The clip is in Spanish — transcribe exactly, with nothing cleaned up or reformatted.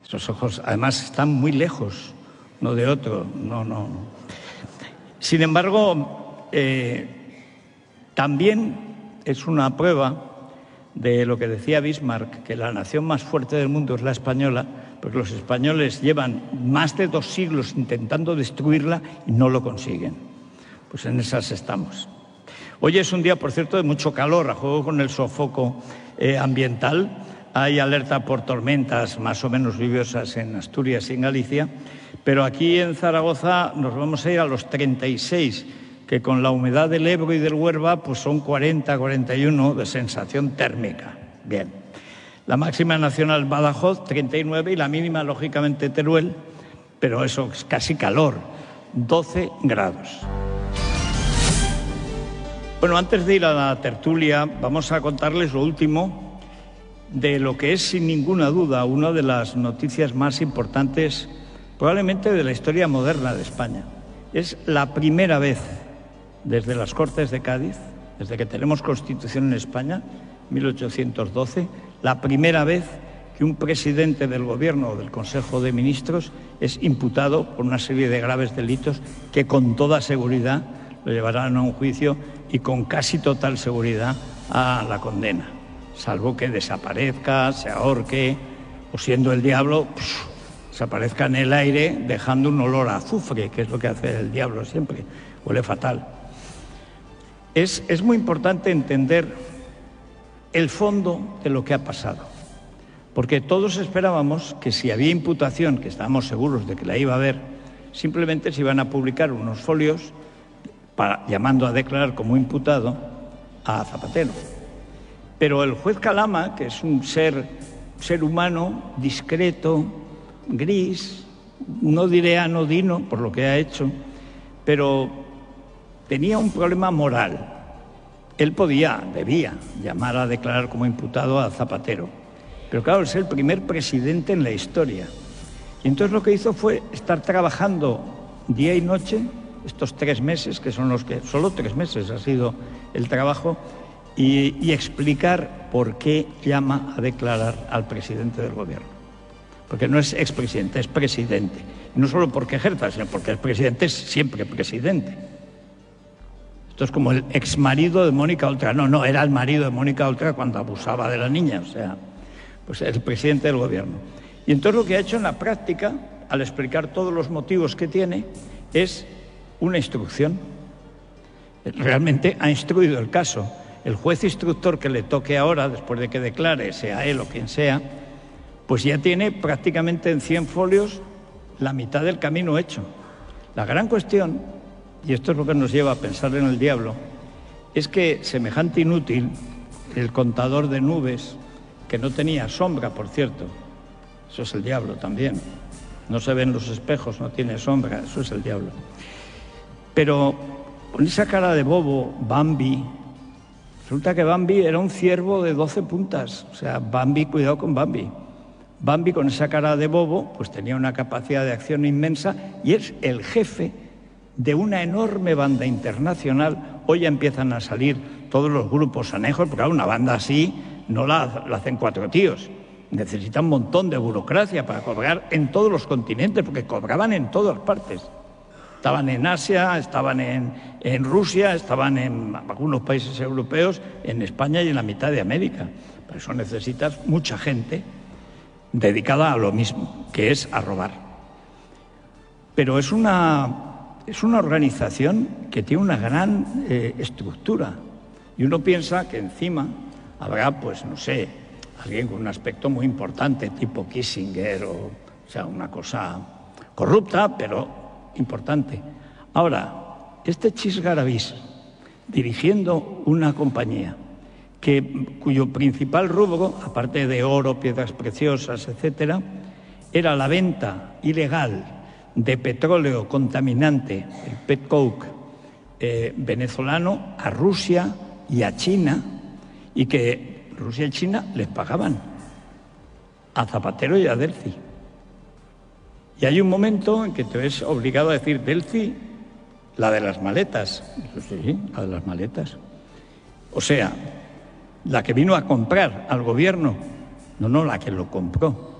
Esos ojos, además, están muy lejos uno de otro. No, no. Sin embargo, eh, también es una prueba de lo que decía Bismarck, que la nación más fuerte del mundo es la española, porque los españoles llevan más de dos siglos intentando destruirla y no lo consiguen. Pues en esas estamos. Hoy es un día, por cierto, de mucho calor, a juego con el sofoco eh, ambiental. Hay alerta por tormentas más o menos lluviosas en Asturias y en Galicia, pero aquí en Zaragoza nos vamos a ir a los treinta y seis, que con la humedad del Ebro y del Huerva pues son cuarenta, cuarenta y uno de sensación térmica. Bien. La máxima nacional Badajoz, treinta y nueve, y la mínima, lógicamente, Teruel, pero eso es casi calor, doce grados. Bueno, antes de ir a la tertulia, vamos a contarles lo último de lo que es, sin ninguna duda, una de las noticias más importantes probablemente de la historia moderna de España. Es la primera vez desde las Cortes de Cádiz, desde que tenemos Constitución en España, mil ochocientos doce, la primera vez que un presidente del Gobierno o del Consejo de Ministros es imputado por una serie de graves delitos que con toda seguridad lo llevarán a un juicio y con casi total seguridad a la condena, salvo que desaparezca, se ahorque o, siendo el diablo, pff, desaparezca en el aire dejando un olor a azufre, que es lo que hace el diablo siempre, huele fatal. Es, es muy importante entender el fondo de lo que ha pasado, porque todos esperábamos que si había imputación, que estábamos seguros de que la iba a haber, simplemente se iban a publicar unos folios para, llamando a declarar como imputado a Zapatero. Pero el juez Calama, que es un ser, ser humano discreto, gris, no diré anodino por lo que ha hecho, pero tenía un problema moral. Él podía, debía, llamar a declarar como imputado a Zapatero. Pero claro, es el primer presidente en la historia. Y entonces lo que hizo fue estar trabajando día y noche, estos tres meses, que son los que, solo tres meses ha sido el trabajo, y, y explicar por qué llama a declarar al presidente del Gobierno. Porque no es expresidente, es presidente. Y no solo porque ejerza, sino porque el presidente es siempre presidente. Esto es como el exmarido de Mónica Oltra. No, no, era el marido de Mónica Oltra cuando abusaba de la niña, o sea, pues el presidente del Gobierno. Y entonces lo que ha hecho en la práctica, al explicar todos los motivos que tiene, es una instrucción. Realmente ha instruido el caso. El juez instructor que le toque ahora, después de que declare, sea él o quien sea, pues ya tiene prácticamente en cien folios la mitad del camino hecho. La gran cuestión, y esto es lo que nos lleva a pensar en el diablo, es que semejante inútil, el contador de nubes, que no tenía sombra, por cierto, eso es el diablo también, no se ven los espejos, no tiene sombra, eso es el diablo. Pero con esa cara de bobo, Bambi, resulta que Bambi era un ciervo de doce puntas, o sea, Bambi, cuidado con Bambi. Bambi, con esa cara de bobo, pues tenía una capacidad de acción inmensa y es el jefe de una enorme banda internacional. Hoy ya empiezan a salir todos los grupos anejos, porque una banda así no la, la hacen cuatro tíos. Necesita un montón de burocracia para cobrar en todos los continentes, porque cobraban en todas partes. Estaban en Asia, estaban en, en Rusia, estaban en algunos países europeos, en España y en la mitad de América. Por eso necesitas mucha gente dedicada a lo mismo, que es a robar. Pero es una, es una organización que tiene una gran eh, estructura. Y uno piensa que encima habrá, pues no sé, alguien con un aspecto muy importante, tipo Kissinger, o, o sea, una cosa corrupta, pero importante. Ahora, este Chis Garavís, dirigiendo una compañía que, cuyo principal rubro, aparte de oro, piedras preciosas, etcétera, era la venta ilegal de petróleo contaminante, el petcoke, eh, venezolano, a Rusia y a China, y que Rusia y China les pagaban a Zapatero y a Delcy. Y hay un momento en que te ves obligado a decir, Delcy, la de las maletas. Sí, sí, la de las maletas. O sea, la que vino a comprar al gobierno, no, no, la que lo compró.